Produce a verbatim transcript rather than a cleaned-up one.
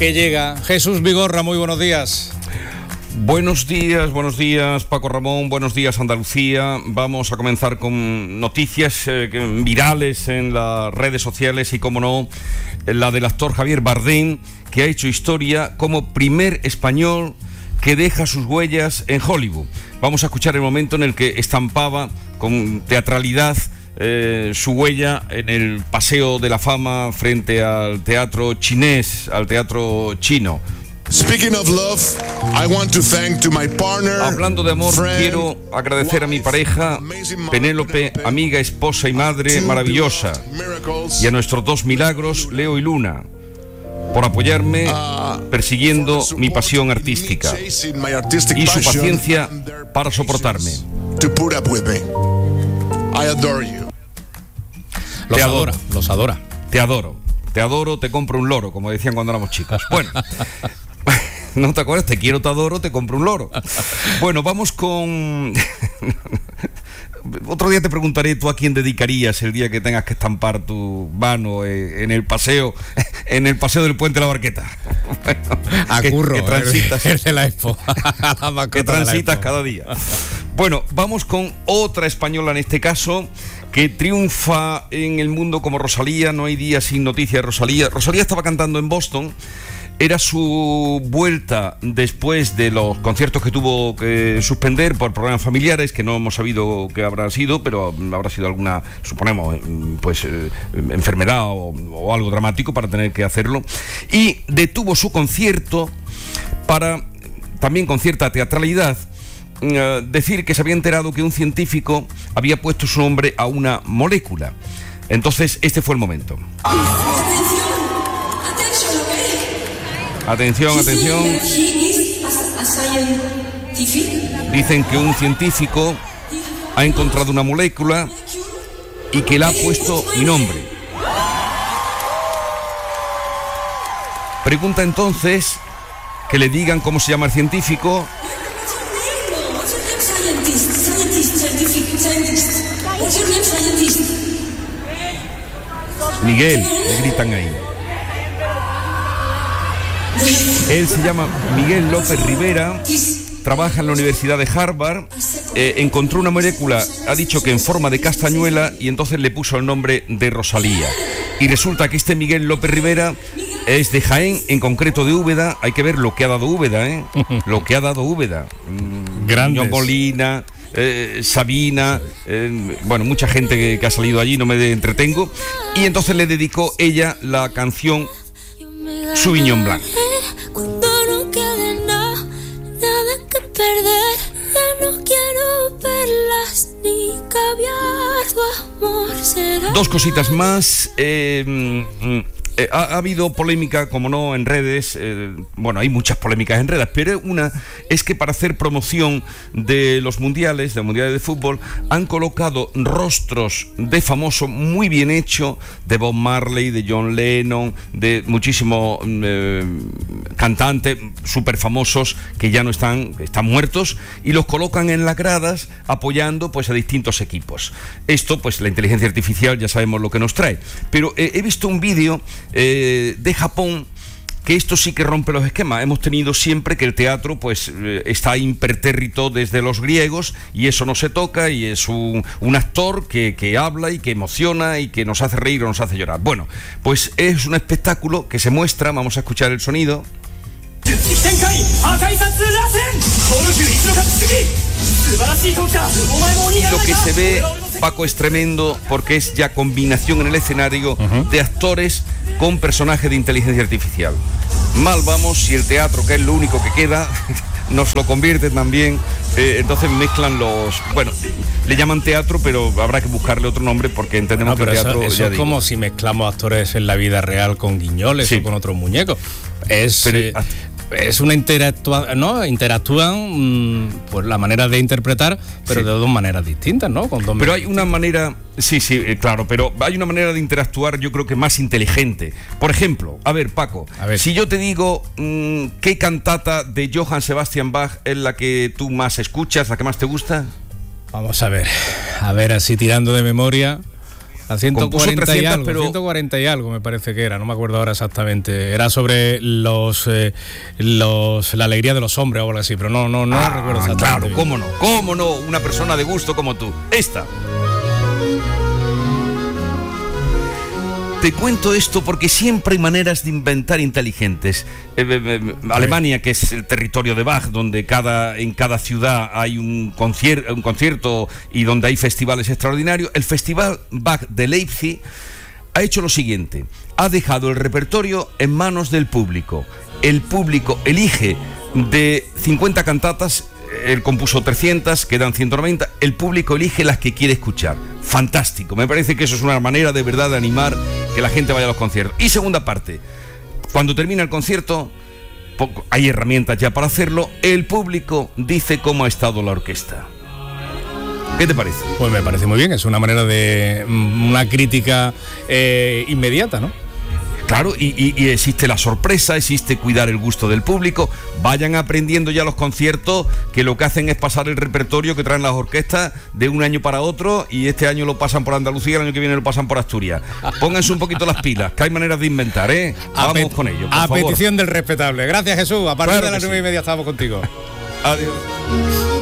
Que llega Jesús Vigorra, muy buenos días. Buenos días, buenos días Paco Ramón, buenos días Andalucía. Vamos a comenzar con noticias eh, virales en las redes sociales y, como no, la del actor Javier Bardem, que ha hecho historia como primer español que deja sus huellas en Hollywood. Vamos a escuchar el momento en el que estampaba con teatralidad Eh, su huella en el Paseo de la Fama frente al teatro chinés, al teatro chino. Speaking of love, I want to thank to my partner, Hablando de amor, friend, quiero agradecer a mi pareja, Penélope, amiga, esposa y madre maravillosa, y a nuestros dos milagros, Leo y Luna, por apoyarme persiguiendo mi pasión artística y su paciencia para soportarme. I adore you. Los Te adora, adoro. los adora. Te adoro, te adoro, te compro un loro, como decían cuando éramos chicos. Bueno, ¿no te acuerdas? Te quiero, te adoro, te compro un loro. Bueno, vamos con... Otro día te preguntaré tú a quién dedicarías el día que tengas que estampar tu mano en el paseo, en el paseo del Puente de la Barqueta. Bueno, a que, Curro, que transitas, el de la Expo. La que transitas cada día. Bueno, vamos con otra española en este caso, que triunfa en el mundo como Rosalía. No hay día sin noticia de Rosalía. Rosalía estaba cantando en Boston. Era su vuelta después de los conciertos que tuvo que suspender por problemas familiares, que no hemos sabido qué habrá sido, pero habrá sido alguna, suponemos, pues eh, enfermedad o, o algo dramático para tener que hacerlo. Y detuvo su concierto para, también con cierta teatralidad, eh, decir que se había enterado que un científico había puesto su nombre a una molécula. Entonces, este fue el momento. Atención, atención. Dicen que un científico ha encontrado una molécula y que le ha puesto mi nombre. Pregunta entonces que le digan cómo se llama el científico. Miguel, le gritan ahí. Él se llama Miguel López Rivera, trabaja en la Universidad de Harvard, eh, encontró una molécula, ha dicho que en forma de castañuela, y entonces le puso el nombre de Rosalía. Y resulta que este Miguel López Rivera es de Jaén, en concreto de Úbeda. Hay que ver lo que ha dado Úbeda, ¿eh? Lo que ha dado Úbeda. Grandes. Molina, eh, Sabina, eh, bueno, mucha gente que, que ha salido allí, no me entretengo. Y entonces le dedicó ella la canción Sauvignon Blanc. Cuando no quede nada, nada que perder, ya no quiero perlas ni caviar, tu amor será. Dos cositas más. Eh, mm, eh, ha, ha habido polémica, como no, en redes. Eh, bueno, hay muchas polémicas en redes, pero una es que para hacer promoción de los mundiales, de mundiales de fútbol, han colocado rostros de famosos muy bien hechos, de Bob Marley, de John Lennon, de muchísimos eh, cantantes súper famosos que ya no están, están muertos, y los colocan en las gradas apoyando pues a distintos equipos. Esto, pues la inteligencia artificial ya sabemos lo que nos trae. Pero eh, he visto un vídeo eh, de Japón, que esto sí que rompe los esquemas. Hemos tenido siempre que el teatro pues eh, está impertérrito desde los griegos, y eso no se toca, y es un, un actor que, que habla y que emociona y que nos hace reír o nos hace llorar. Bueno, pues es un espectáculo que se muestra. Vamos a escuchar el sonido. Lo que se ve, Paco, es tremendo, porque es ya combinación en el escenario uh-huh. de actores con personajes de inteligencia artificial. Mal vamos si el teatro, que es lo único que queda, nos lo convierte también. Eh, entonces mezclan los... Bueno, le llaman teatro, pero habrá que buscarle otro nombre, porque entendemos no, que el teatro... Eso, eso es digo. Como si mezclamos actores en la vida real con guiñoles sí. o con otros muñecos. Es... Pero, eh, Es una interactua, ¿no? Interactúan mmm, pues la manera de interpretar, pero sí. de dos maneras distintas, ¿no? Con dos pero hay una manera, sí, sí, eh, claro, pero hay una manera de interactuar, yo creo que más inteligente. Por ejemplo, a ver, Paco, a ver. si yo te digo mmm, ¿qué cantata de Johann Sebastian Bach es la que tú más escuchas, la que más te gusta? Vamos a ver, a ver, así tirando de memoria. A ciento cuarenta y algo, pero... ciento cuarenta y algo me parece que era, no me acuerdo ahora exactamente. Era sobre los, eh, los la alegría de los hombres o algo así, pero no, no, no ah, recuerdo exactamente. Claro, bien. cómo no, cómo no, una persona de gusto como tú. Esta. Te cuento esto porque siempre hay maneras de inventar inteligentes. Eh, eh, eh, Alemania, que es el territorio de Bach, donde cada, en cada ciudad hay un, concier- un concierto y donde hay festivales extraordinarios, el Festival Bach de Leipzig ha hecho lo siguiente. Ha dejado el repertorio en manos del público. El público elige de cincuenta cantatas. Él compuso trescientas, quedan ciento noventa. El público elige las que quiere escuchar. Fantástico, me parece que eso es una manera de verdad de animar que la gente vaya a los conciertos. Y segunda parte, cuando termina el concierto, hay herramientas ya para hacerlo, el público dice cómo ha estado la orquesta. ¿Qué te parece? Pues me parece muy bien, es una manera de una crítica eh, inmediata, ¿no? Claro, y, y, y existe la sorpresa, existe cuidar el gusto del público. Vayan aprendiendo ya los conciertos, que lo que hacen es pasar el repertorio que traen las orquestas de un año para otro, y este año lo pasan por Andalucía, el año que viene lo pasan por Asturias. Pónganse un poquito las pilas, que hay maneras de inventar, ¿eh? Vamos pe- con ello, por A favor. petición del respetable. Gracias, Jesús. A partir Claro de las que nueve sí. y media estamos contigo. Adiós.